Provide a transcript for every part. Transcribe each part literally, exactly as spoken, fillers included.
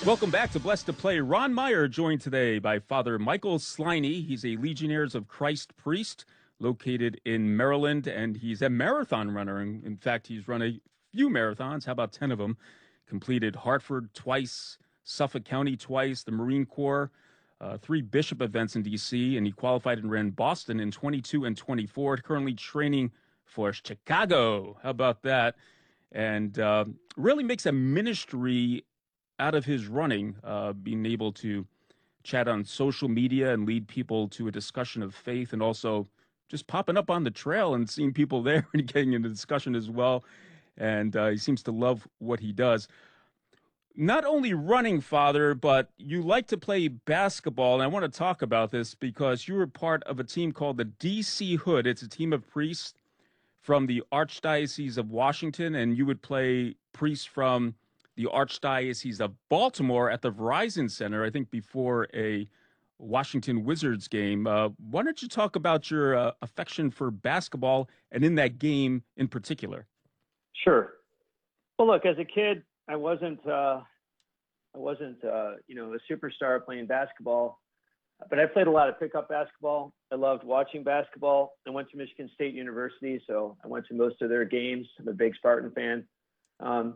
Welcome back to Blessed to Play. Ron Meyer joined today by Father Michael Sliney. He's a Legionnaires of Christ priest located in Maryland, and he's a marathon runner. In, in fact, he's run a few marathons. How about ten of them? Completed Hartford twice, Suffolk County twice, the Marine Corps, uh, three bishop events in D C, and he qualified and ran Boston in twenty-two and twenty-four, currently training for Chicago. How about that? And uh, really makes a ministry out of his running, uh, being able to chat on social media and lead people to a discussion of faith, and also just popping up on the trail and seeing people there and getting into discussion as well. And uh, he seems to love what he does. Not only running, Father, but you like to play basketball. And I want to talk about this because you were part of a team called the D C Hood. It's a team of priests from the Archdiocese of Washington, and you would play priests from the Archdiocese of Baltimore at the Verizon Center, I think before a Washington Wizards game. Uh, why don't you talk about your uh, affection for basketball and in that game in particular? Sure. Well, look, as a kid, I wasn't, uh, I wasn't, uh, you know, a superstar playing basketball, but I played a lot of pickup basketball. I loved watching basketball. I went to Michigan State University, so I went to most of their games. I'm a big Spartan fan. Um,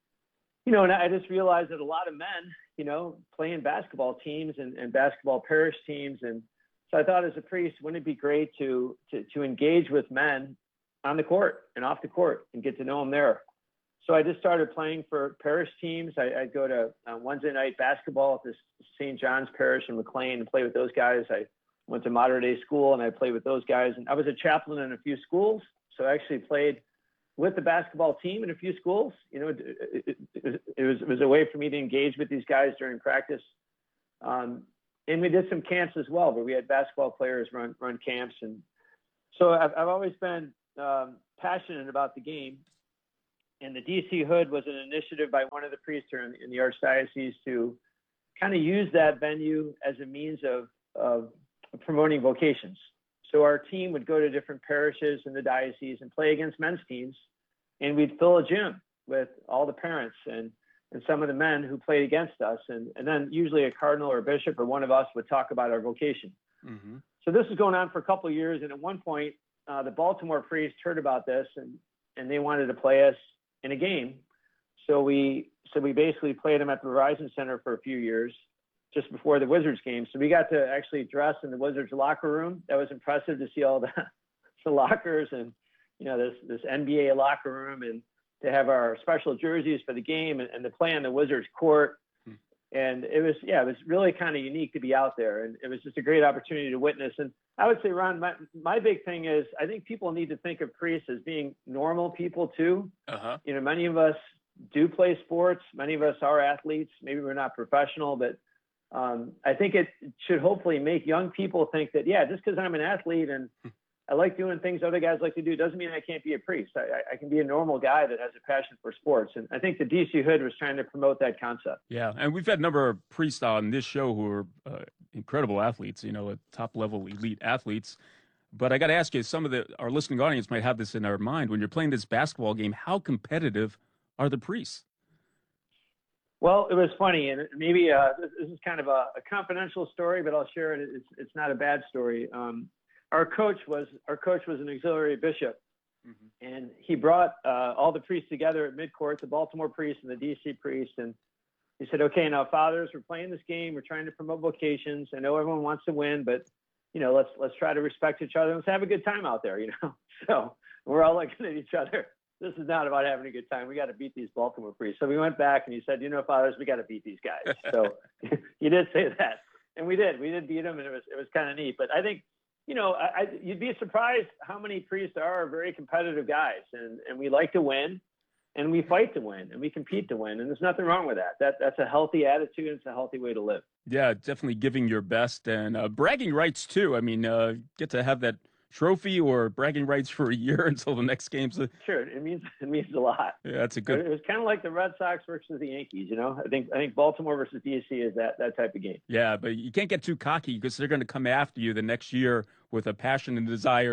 You know, and I just realized that a lot of men, you know, playing basketball teams and, and basketball parish teams. And so I thought as a priest, wouldn't it be great to, to, to engage with men on the court and off the court and get to know them there. So I just started playing for parish teams. I, I'd go to uh, Wednesday night basketball at this Saint John's Parish in McLean and play with those guys. I went to Mater Dei school and I played with those guys. And I was a chaplain in a few schools. So I actually played with the basketball team in a few schools. You know, it, it, it, it, was, it was a way for me to engage with these guys during practice. Um, and we did some camps as well, where we had basketball players run, run camps. And so I've, I've always been um, passionate about the game. And the D C Hood was an initiative by one of the priests in, in the Archdiocese to kind of use that venue as a means of, of promoting vocations. So our team would go to different parishes in the diocese and play against men's teams. And we'd fill a gym with all the parents and, and some of the men who played against us. And, and then usually a cardinal or a bishop or one of us would talk about our vocation. Mm-hmm. So this was going on for a couple of years. And at one point, uh, the Baltimore priest heard about this and, and they wanted to play us in a game. So we, so we basically played them at the Verizon Center for a few years, just before the Wizards game. So we got to actually dress in the Wizards locker room. That was impressive to see all the, the lockers and, you know, this, this N B A locker room, and to have our special jerseys for the game and, and to play on the Wizards court. Hmm. And it was, yeah, it was really kind of unique to be out there. And it was just a great opportunity to witness. And I would say, Ron, my, my big thing is I think people need to think of priests as being normal people too. Uh-huh. You know, many of us do play sports. Many of us are athletes. Maybe we're not professional, but Um, I think it should hopefully make young people think that, yeah, just because I'm an athlete and I like doing things other guys like to do doesn't mean I can't be a priest. I, I can be a normal guy that has a passion for sports. And I think the D C Hood was trying to promote that concept. Yeah, and we've had a number of priests on this show who are uh, incredible athletes, you know, top-level elite athletes. But I got to ask you, some of the our listening audience might have this in their mind. When you're playing this basketball game, how competitive are the priests? Well, it was funny, and maybe uh, this, this is kind of a, a confidential story, but I'll share it. It's, it's not a bad story. Um, our coach was our coach was an auxiliary bishop, mm-hmm. and he brought uh, all the priests together at midcourt, the Baltimore priest and the D C priest, and he said, "Okay, now fathers, we're playing this game. We're trying to promote vocations. I know everyone wants to win, but you know, let's let's try to respect each other. Let's have a good time out there, you know." So we're all looking at each other. This is not about having a good time. We got to beat these Baltimore priests. So we went back and he said, "You know, fathers, we got to beat these guys." So he did say that, and we did. We did beat them, and it was it was kind of neat. But I think, you know, I, I, you'd be surprised how many priests are very competitive guys, and and we like to win, and we fight to win, and we compete to win, and there's nothing wrong with that. That that's a healthy attitude. And it's a healthy way to live. Yeah, definitely giving your best and uh, bragging rights too. I mean, uh, get to have that trophy or bragging rights for a year until the next game's. A... Sure, it means it means a lot. Yeah, that's a good. It was kind of like the Red Sox versus the Yankees. You know, I think I think Baltimore versus D C is that that type of game. Yeah, but you can't get too cocky because they're going to come after you the next year with a passion and desire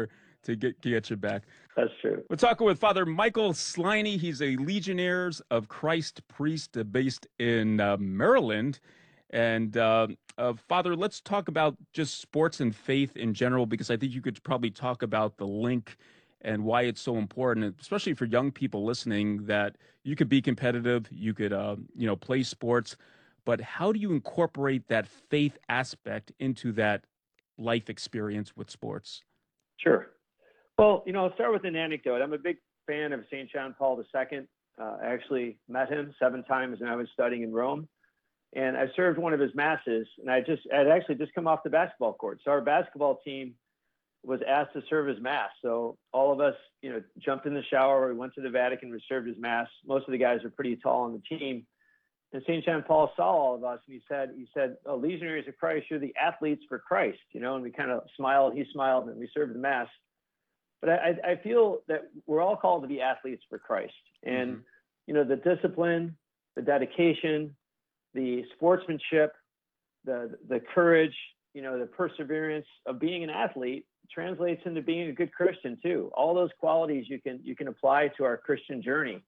to get to get you back. That's true. We're talking with Father Michael Sliney. He's a Legionnaires of Christ priest uh, based in uh, Maryland. And uh, uh, Father, let's talk about just sports and faith in general, because I think you could probably talk about the link and why it's so important, especially for young people listening, that you could be competitive, you could, uh, you know, play sports, but how do you incorporate that faith aspect into that life experience with sports? Sure. Well, you know, I'll start with an anecdote. I'm a big fan of Saint John Paul the Second. Uh, I actually met him seven times when I was studying in Rome. And I served one of his masses, and I just I'd actually just come off the basketball court. So our basketball team was asked to serve his mass. So all of us, you know, jumped in the shower. We went to the Vatican. We served his mass. Most of the guys are pretty tall on the team. And Saint John Paul saw all of us, and he said, "He said, oh, Legionaries of Christ, you're the athletes for Christ." You know, and we kind of smiled. He smiled, and we served the mass. But I, I feel that we're all called to be athletes for Christ, and mm-hmm. you know, the discipline, the dedication, the sportsmanship, the the courage, you know, the perseverance of being an athlete translates into being a good Christian too. All those qualities you can you can apply to our Christian journey.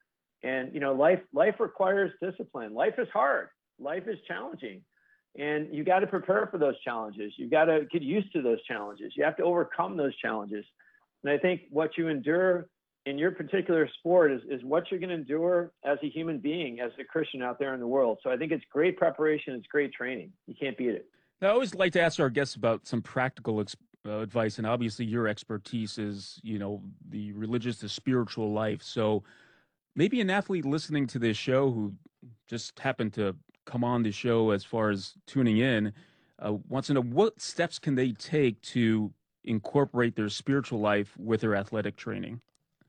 And you know, life life requires discipline. Life is hard. Life is challenging. And you got to prepare for those challenges. You got to get used to those challenges. You have to overcome those challenges. And I think what you endure in your particular sport is, is what you're going to endure as a human being, as a Christian out there in the world. So I think it's great preparation. It's great training. You can't beat it. Now, I always like to ask our guests about some practical ex- uh, advice. And obviously your expertise is, you know, the religious, the spiritual life. So maybe an athlete listening to this show who just happened to come on the show as far as tuning in uh, wants to know, what steps can they take to incorporate their spiritual life with their athletic training?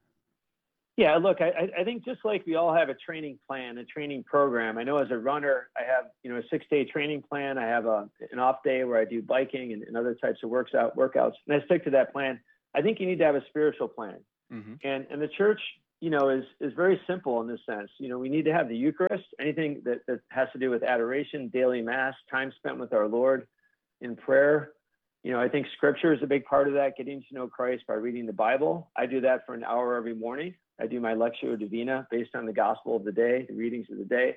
Yeah, look, I, I think just like we all have a training plan, a training program. I know as a runner, I have, you know, a six-day training plan. I have a, an off day where I do biking and, and other types of works out, workouts, and I stick to that plan. I think you need to have a spiritual plan. Mm-hmm. And and the church, you know, is is very simple in this sense. You know, we need to have the Eucharist, anything that, that has to do with adoration, daily mass, time spent with our Lord in prayer. You know, I think scripture is a big part of that, getting to know Christ by reading the Bible. I do that for an hour every morning. I do my Lectio Divina based on the gospel of the day, the readings of the day.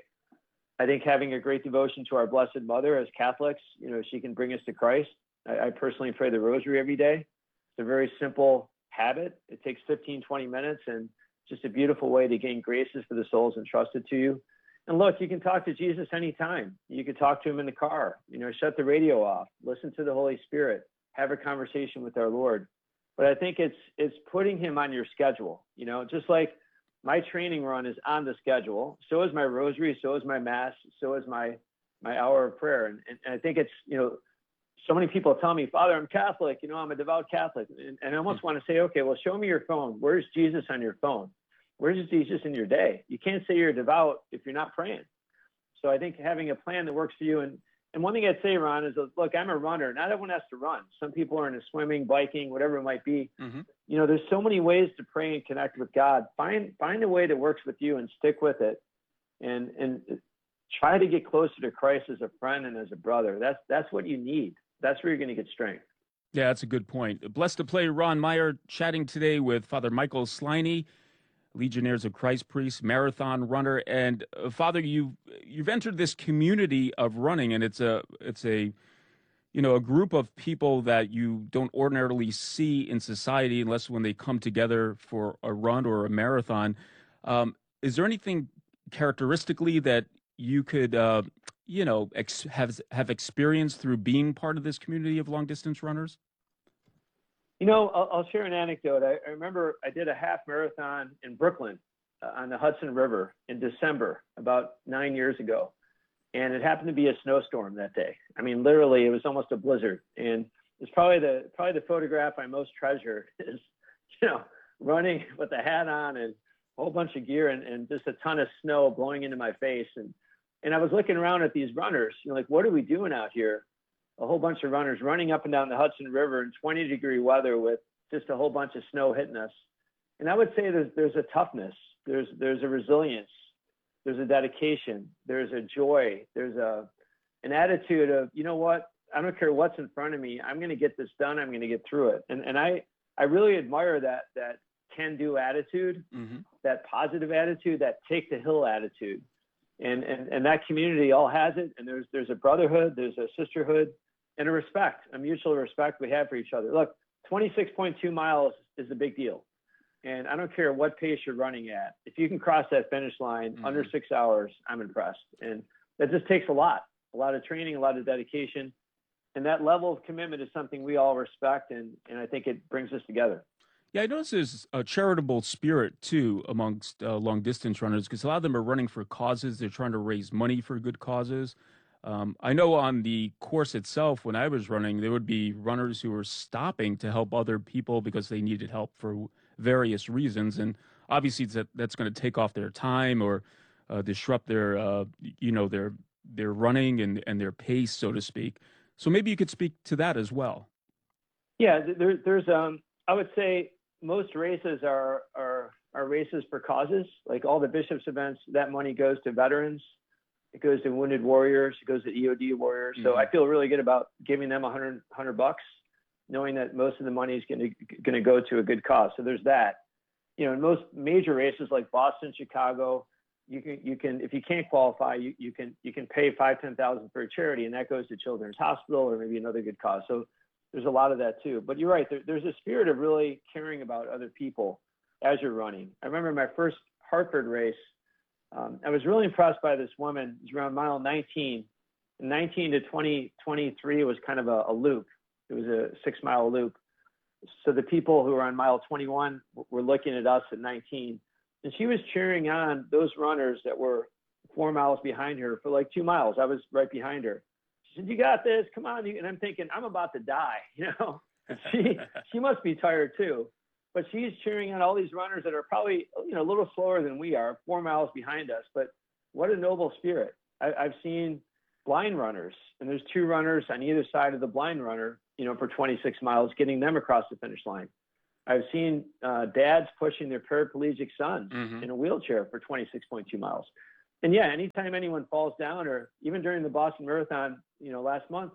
I think having a great devotion to our Blessed Mother as Catholics, you know, she can bring us to Christ. I, I personally pray the rosary every day. It's a very simple habit. It takes fifteen, twenty minutes, and just a beautiful way to gain graces for the souls entrusted to you. And look, you can talk to Jesus anytime. You can talk to him in the car, you know, shut the radio off, listen to the Holy Spirit, have a conversation with our Lord. But I think it's it's putting him on your schedule, you know, just like my training run is on the schedule. So is my rosary, so is my mass, so is my my hour of prayer. And, and, and I think it's, you know, so many people tell me, Father, I'm Catholic, you know, I'm a devout Catholic. And, and I almost want to say, okay, well, show me your phone. Where's Jesus on your phone? Where's Jesus in your day? You can't say you're devout if you're not praying. So I think having a plan that works for you. And, and one thing I'd say, Ron, is, look, I'm a runner. Not everyone has to run. Some people are into swimming, biking, whatever it might be. Mm-hmm. You know, there's so many ways to pray and connect with God. Find find a way that works with you and stick with it. And and try to get closer to Christ as a friend and as a brother. That's that's what you need. That's where you're going to get strength. Yeah, that's a good point. Blessed to play Ron Meyer, chatting today with Father Michael Sliney, Legionnaires of Christ priest, marathon runner, and uh, Father, you've you've entered this community of running, and it's a it's a you know a group of people that you don't ordinarily see in society unless when they come together for a run or a marathon. Um, is there anything characteristically that you could uh, you know ex- have have experienced through being part of this community of long distance runners? You know, I'll, I'll share an anecdote. I, I remember I did a half marathon in Brooklyn uh, on the Hudson River in December, about nine years ago. And it happened to be a snowstorm that day. I mean, literally, it was almost a blizzard. And it's probably the probably the photograph I most treasure is, you know, running with a hat on and a whole bunch of gear and, and just a ton of snow blowing into my face. And and I was looking around at these runners, you know, like, what are we doing out here? A whole bunch of runners running up and down the Hudson River in twenty degree weather with just a whole bunch of snow hitting us. And I would say there's, there's a toughness, there's, there's a resilience, there's a dedication, there's a joy, there's a, an attitude of, you know what, I don't care what's in front of me, I'm going to get this done, I'm going to get through it. And, and I, I really admire that that can-do attitude, mm-hmm. that positive attitude, that take-the-hill attitude. And, and and that community all has it. And there's there's a brotherhood, there's a sisterhood, and a respect, a mutual respect we have for each other. Look, twenty-six point two miles is a big deal. And I don't care what pace you're running at. If you can cross that finish line mm-hmm. under six hours, I'm impressed. And that just takes a lot, a lot of training, a lot of dedication. And that level of commitment is something we all respect. And, and I think it brings us together. Yeah, I notice there's a charitable spirit, too, amongst uh, long-distance runners, because a lot of them are running for causes. They're trying to raise money for good causes. Um, I know on the course itself, when I was running, there would be runners who were stopping to help other people because they needed help for various reasons. And obviously that, that's going to take off their time or uh, disrupt their, uh, you know, their their running and, and their pace, so to speak. So maybe you could speak to that as well. Yeah, there, there's, um, I would say, most races are, are are races for causes. Like all the Bishops events, that money goes to veterans, it goes to wounded warriors, it goes to E O D warriors. Mm-hmm. So I feel really good about giving them a hundred hundred bucks, knowing that most of the money is going to going to go to a good cause. So there's that. You know, in most major races like Boston, Chicago, you can you can if you can't qualify, you you can you can pay five ten thousand for a charity, and that goes to Children's Hospital or maybe another good cause. So there's a lot of that too. But you're right. There, there's a spirit of really caring about other people as you're running. I remember my first Hartford race. Um, I was really impressed by this woman. It was around mile nineteen. nineteen to twenty, twenty-three was kind of a, a loop. It was a six mile loop. So the people who were on mile twenty-one were looking at us at nineteen. And she was cheering on those runners that were four miles behind her for like two miles. I was right behind her. She said, "You got this, come on." And I'm thinking, I'm about to die, you know, she, she must be tired too, but she's cheering on all these runners that are probably, you know, a little slower than we are, four miles behind us, but what a noble spirit. I, I've seen blind runners, and there's two runners on either side of the blind runner, you know, for twenty-six miles, getting them across the finish line. I've seen uh, dads pushing their paraplegic sons mm-hmm. in a wheelchair for twenty-six point two miles. And yeah, anytime anyone falls down, or even during the Boston Marathon, you know, last month,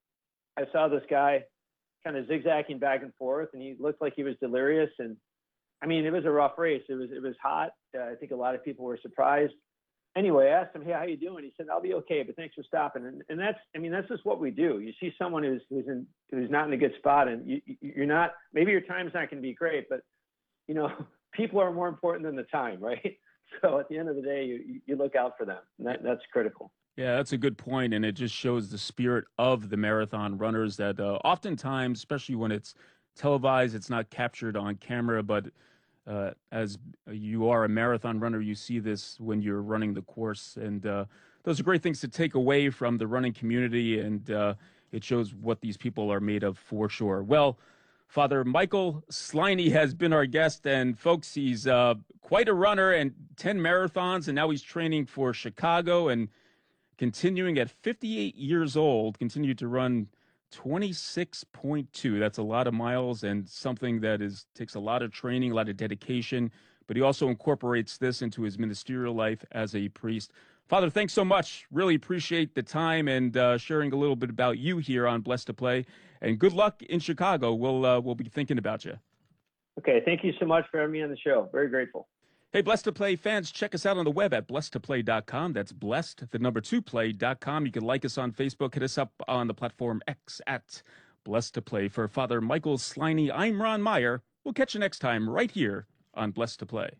I saw this guy kind of zigzagging back and forth, and he looked like he was delirious. And I mean, it was a rough race. It was, it was hot. Uh, I think a lot of people were surprised. Anyway, I asked him, "Hey, how you doing?" He said, "I'll be okay, but thanks for stopping." And, and that's, I mean, that's just what we do. You see someone who's, who's in, who's not in a good spot, and you, you're not, maybe your time's not going to be great, but you know, people are more important than the time, right? So at the end of the day, you, you look out for them. And that, that's critical. Yeah, that's a good point, and it just shows the spirit of the marathon runners that uh, oftentimes, especially when it's televised, it's not captured on camera, but uh, as you are a marathon runner, you see this when you're running the course, and uh, those are great things to take away from the running community, and uh, it shows what these people are made of for sure. Well, Father Michael Sliney has been our guest, and folks, he's uh, quite a runner and ten marathons, and now he's training for Chicago and continuing at fifty-eight years old, continued to run twenty-six point two. That's a lot of miles and something that is takes a lot of training, a lot of dedication, but he also incorporates this into his ministerial life as a priest. Father, thanks so much. Really appreciate the time and uh, sharing a little bit about you here on Blessed to Play. And good luck in Chicago. We'll uh, we'll be thinking about you. Okay, thank you so much for having me on the show. Very grateful. Hey, Blessed to Play fans, check us out on the web at blessed to play dot com. That's blessed, the number two play dot com. You can like us on Facebook. Hit us up on the platform X at Blessed to Play. For Father Michael Sliney, I'm Ron Meyer. We'll catch you next time right here on Blessed to Play.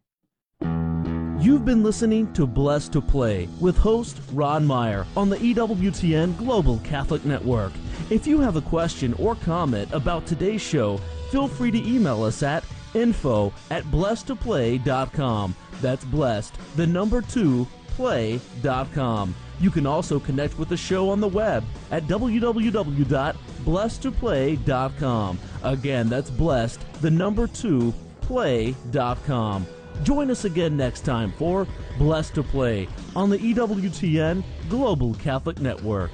You've been listening to Blessed to Play with host Ron Meyer on the E W T N Global Catholic Network. If you have a question or comment about today's show, feel free to email us at info at blessed to play dot com. That's blessed, the number two, play dot com. You can also connect with the show on the web at w w w dot blessed to play dot com. Again, that's blessed, the number two, play dot com. Join us again next time for Blessed to Play on the E W T N Global Catholic Network.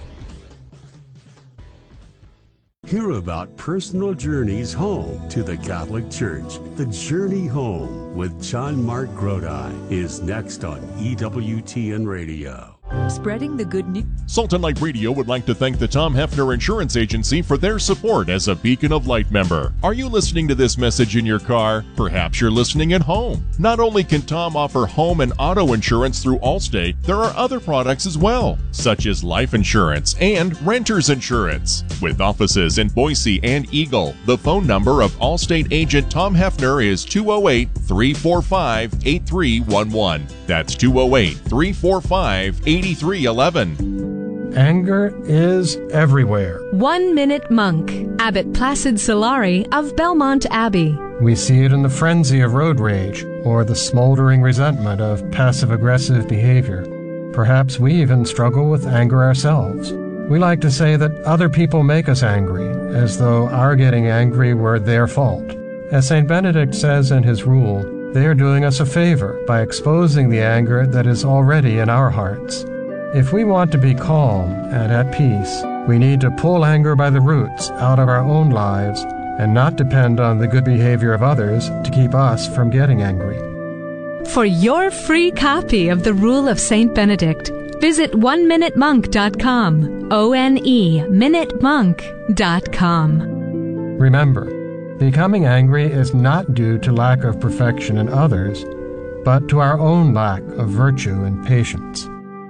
Hear about personal journeys home to the Catholic Church. The Journey Home with John Mark Grodi is next on E W T N Radio. Spreading the good news. Salt and Light Radio would like to thank the Tom Hefner Insurance Agency for their support as a Beacon of Light member. Are you listening to this message in your car? Perhaps you're listening at home. Not only can Tom offer home and auto insurance through Allstate, there are other products as well, such as life insurance and renter's insurance. With offices in Boise and Eagle, the phone number of Allstate agent Tom Hefner is two oh eight, three four five, eight three one one. That's two oh eight, three four five, eight three one one. Anger is everywhere. One Minute Monk, Abbot Placid Solari of Belmont Abbey. We see it in the frenzy of road rage or the smoldering resentment of passive-aggressive behavior. Perhaps we even struggle with anger ourselves. We like to say that other people make us angry, as though our getting angry were their fault. As Saint Benedict says in his rule, they are doing us a favor by exposing the anger that is already in our hearts. If we want to be calm and at peace, we need to pull anger by the roots out of our own lives and not depend on the good behavior of others to keep us from getting angry. For your free copy of the Rule of Saint Benedict, visit one minute monk dot com, O N E, minute monk dot com. Remember, becoming angry is not due to lack of perfection in others, but to our own lack of virtue and patience.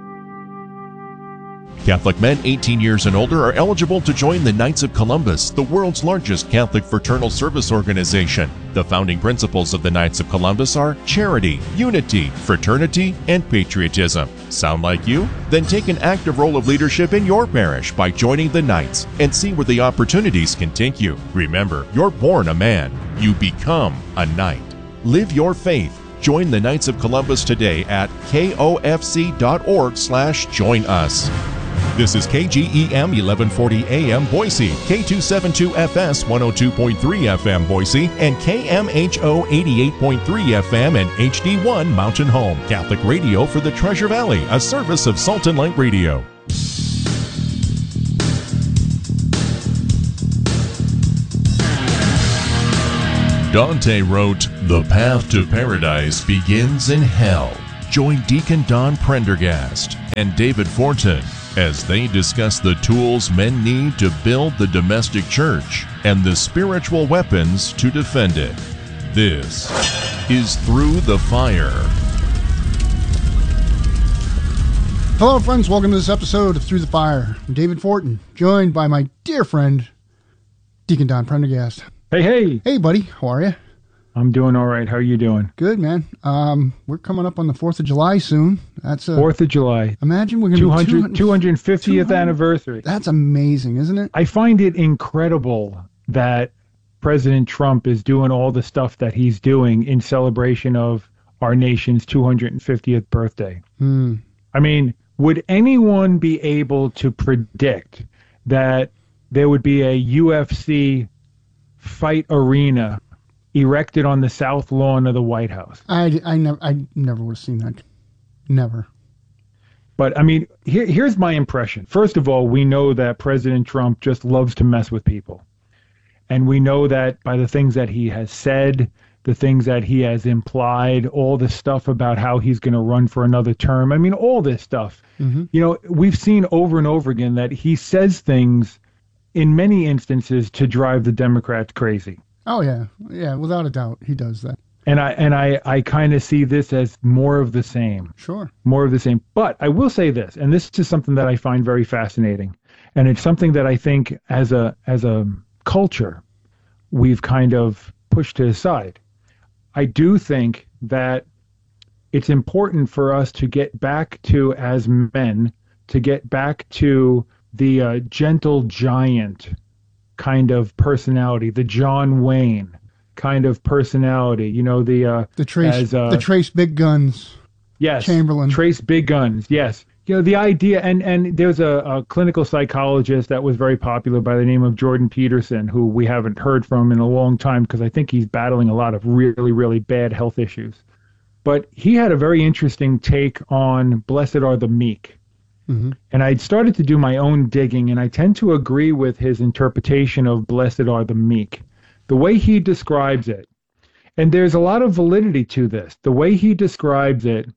Catholic men eighteen years and older are eligible to join the Knights of Columbus, the world's largest Catholic fraternal service organization. The founding principles of the Knights of Columbus are charity, unity, fraternity, and patriotism. Sound like you? Then take an active role of leadership in your parish by joining the Knights and see where the opportunities can take you. Remember, you're born a man. You become a knight. Live your faith. Join the Knights of Columbus today at kofc.org slash join us. This is K G E M eleven forty A M Boise, K two seventy-two F S one oh two point three F M Boise, and K M H O eighty-eight point three F M and H D one Mountain Home. Catholic radio for the Treasure Valley, a service of Salt and Light Radio. Dante wrote, "The path to paradise begins in hell." Join Deacon Don Prendergast and David Fortin as they discuss the tools men need to build the domestic church and the spiritual weapons to defend it. This is Through the Fire. Hello, friends. Welcome to this episode of Through the Fire. I'm David Fortin, joined by my dear friend, Deacon Don Prendergast. Hey, hey. Hey, buddy. How are you? I'm doing all right. How are you doing? Good, man. Um, we're coming up on the fourth of July soon. That's a, fourth of July. Imagine we're going to be two hundred fiftieth anniversary. That's amazing, isn't it? I find it incredible that President Trump is doing all the stuff that he's doing in celebration of our nation's two hundred fiftieth birthday. Hmm. I mean, would anyone be able to predict that there would be a U F C fight arena erected on the south lawn of the White House? I, I never I never would have seen that. Never. But, I mean, here, here's my impression. First of all, we know that President Trump just loves to mess with people. And we know that by the things that he has said, the things that he has implied, all the stuff about how he's going to run for another term. I mean, all this stuff. Mm-hmm. You know, we've seen over and over again that he says things in many instances to drive the Democrats crazy. Oh, yeah. Yeah, without a doubt, he does that. And I and I, I kind of see this as more of the same. Sure. More of the same. But I will say this, and this is something that I find very fascinating. And it's something that I think as a as a culture, we've kind of pushed to the side. I do think that it's important for us to get back to, as men, to get back to the uh, gentle giant kind of personality, the John Wayne kind of personality, you know, the uh, the trace, as, uh, the trace big guns. Yes, Chamberlain. Trace big guns. Yes, you know the idea, and and there's a, a clinical psychologist that was very popular by the name of Jordan Peterson, who we haven't heard from in a long time because I think he's battling a lot of really really bad health issues. But he had a very interesting take on "Blessed are the meek." Mm-hmm. And I'd started to do my own digging, and I tend to agree with his interpretation of "Blessed are the meek." The way he describes it, and there's a lot of validity to this, the way he describes it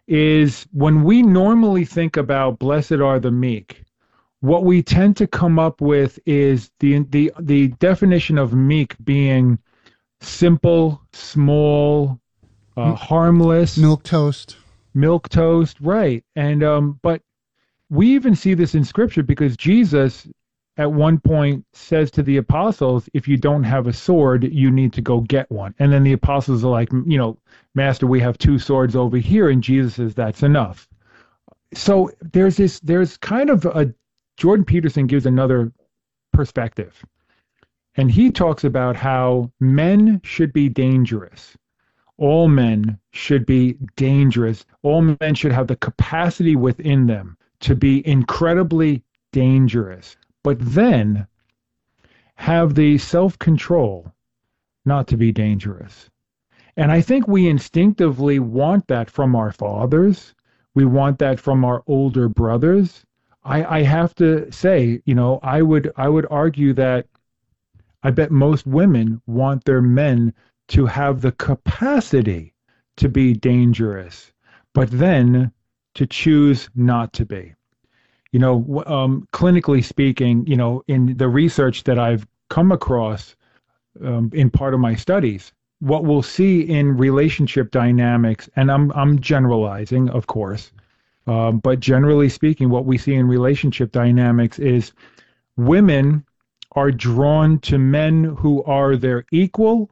is when we normally think about blessed are the meek, what we tend to come up with is the the the definition of meek being simple, small, uh, harmless, milk toast, milk toast, right? And um, but we even see this in Scripture because Jesus, at one point, says to the apostles, "If you don't have a sword, you need to go get one." And then the apostles are like, "You know, Master, we have two swords over here," and Jesus says, "That's enough." So there's this, there's kind of a Jordan Peterson gives another perspective. And he talks about how men should be dangerous. All men should be dangerous. All men should have the capacity within them to be incredibly dangerous, but then have the self-control not to be dangerous. And I think we instinctively want that from our fathers. We want that from our older brothers. I, I have to say, you know, I would I would argue that I bet most women want their men to have the capacity to be dangerous, but then to choose not to be. You know, um, clinically speaking, you know, in the research that I've come across um, in part of my studies, what we'll see in relationship dynamics, and I'm I'm generalizing, of course, uh, but generally speaking, what we see in relationship dynamics is women are drawn to men who are their equal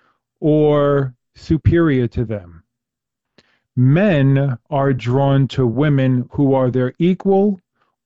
or superior to them. Men are drawn to women who are their equal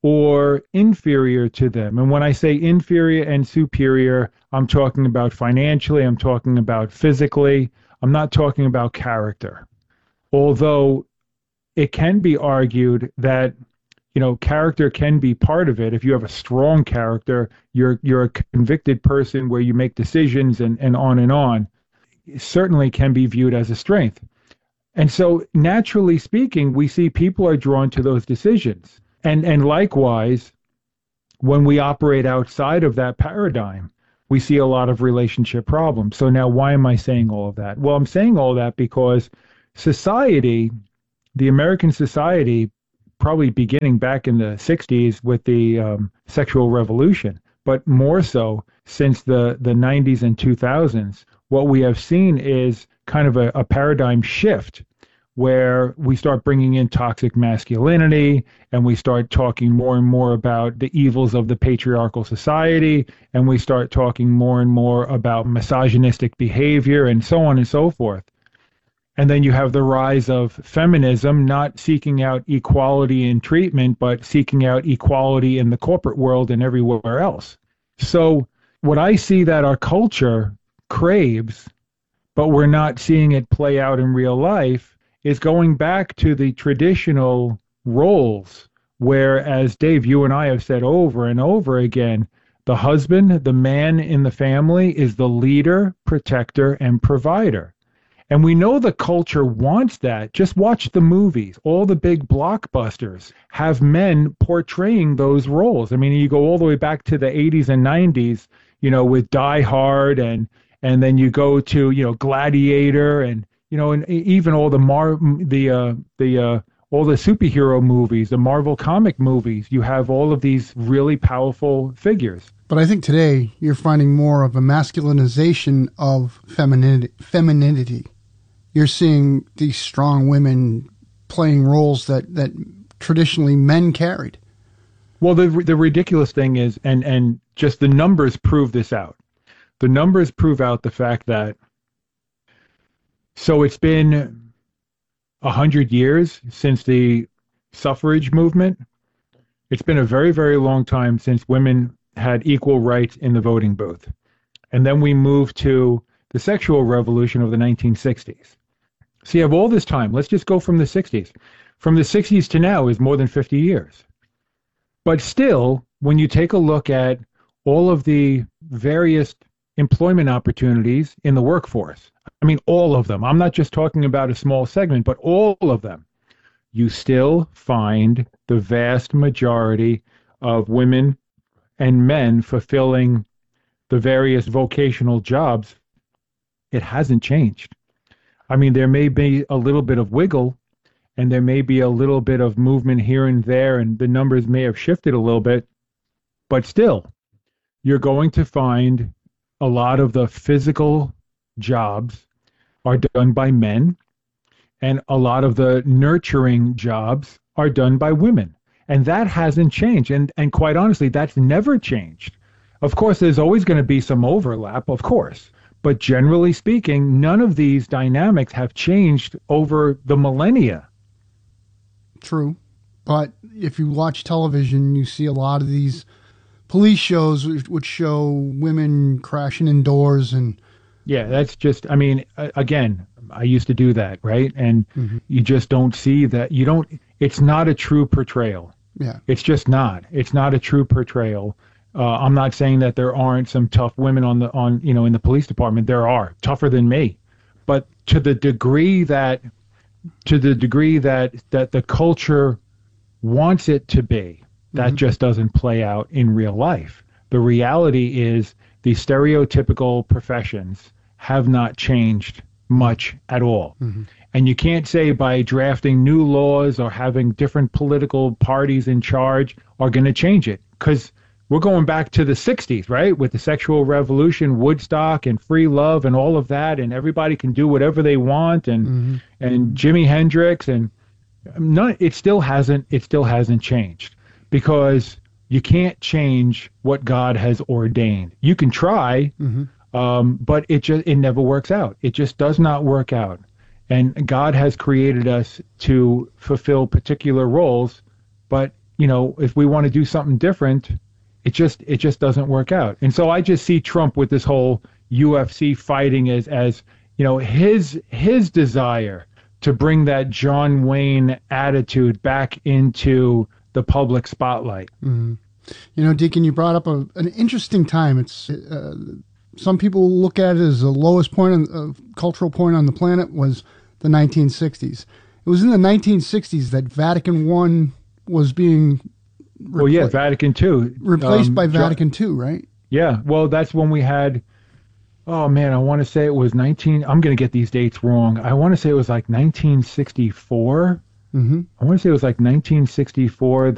or inferior to them. And when I say inferior and superior, I'm talking about financially, I'm talking about physically, I'm not talking about character. Although it can be argued that, you know, character can be part of it. If you have a strong character, you're you're a convicted person where you make decisions and, and on and on. It certainly can be viewed as a strength. And so naturally speaking, we see people are drawn to those decisions. And and likewise, when we operate outside of that paradigm, we see a lot of relationship problems. So now why am I saying all of that? Well, I'm saying all that because society, the American society, probably beginning back in the sixties with the um, sexual revolution, but more so since the, the nineties and two thousands, what we have seen is kind of a, a paradigm shift where we start bringing in toxic masculinity and we start talking more and more about the evils of the patriarchal society, and we start talking more and more about misogynistic behavior and so on and so forth. And then you have the rise of feminism, not seeking out equality in treatment, but seeking out equality in the corporate world and everywhere else. So what I see that our culture craves, but we're not seeing it play out in real life, is going back to the traditional roles where, as Dave, you and I have said over and over again, the husband, the man in the family, is the leader, protector, and provider. And we know the culture wants that. Just watch the movies. All the big blockbusters have men portraying those roles. I mean, you go all the way back to the eighties and nineties, you know, with Die Hard, and and then you go to, you know, Gladiator, and, you know, and even all the Mar the uh, the uh, all the superhero movies, the Marvel comic movies. You have all of these really powerful figures. But I think today you're finding more of a masculinization of femininity. femininity. You're seeing these strong women playing roles that, that traditionally men carried. Well, the the ridiculous thing is, and, and just the numbers prove this out. The numbers prove out the fact that, so it's been a hundred years since the suffrage movement. It's been a very, very long time since women had equal rights in the voting booth. And then we moved to the sexual revolution of the nineteen sixties. So you have all this time. Let's just go from the sixties. From the sixties to now is more than fifty years. But still, when you take a look at all of the various employment opportunities in the workforce, I mean, all of them. I'm not just talking about a small segment, but all of them. You still find the vast majority of women and men fulfilling the various vocational jobs. It hasn't changed. I mean, there may be a little bit of wiggle, and there may be a little bit of movement here and there, and the numbers may have shifted a little bit, but still, you're going to find a lot of the physical jobs are done by men, and a lot of the nurturing jobs are done by women. And that hasn't changed. And, and quite honestly, that's never changed. Of course, there's always going to be some overlap, of course. But generally speaking, none of these dynamics have changed over the millennia. True. But if you watch television, you see a lot of these police shows which, which show women crashing in doors and... Yeah, that's just, I mean, again, I used to do that, right? And mm-hmm. you just don't see that. You don't, it's not a true portrayal. Yeah. It's just not. It's not a true portrayal. Uh, I'm not saying that there aren't some tough women on the, on, you know, in the police department. There are, tougher than me. But to the degree that, to the degree that, that the culture wants it to be, that mm-hmm. just doesn't play out in real life. The reality is the stereotypical professions have not changed much at all. Mm-hmm. And you can't say by drafting new laws or having different political parties in charge are going to change it, because we're going back to the sixties, right? With the sexual revolution, Woodstock and free love and all of that, and everybody can do whatever they want, and mm-hmm. and Jimi Hendrix, and none, it still hasn't it still hasn't changed, because you can't change what God has ordained. You can try, mm-hmm. um, but it just it never works out. It just does not work out. And God has created us to fulfill particular roles, but you know, if we want to do something different, it just it just doesn't work out. And so I just see Trump with this whole U F C fighting as as you know his his desire to bring that John Wayne attitude back into the public spotlight. Mm-hmm. You know, Deacon, you brought up a, an interesting time. It's uh, some people look at it as the lowest point, on, uh, cultural point on the planet was the nineteen sixties. It was in the nineteen sixties that Vatican I was being repla- well, yeah, Vatican two replaced um, by Vatican two, right? Yeah, well, that's when we had. Oh man, I want to say it was nineteen. I'm going to get these dates wrong. I want to say it was like nineteen sixty-four. Mm-hmm. I want to say it was like nineteen sixty-four.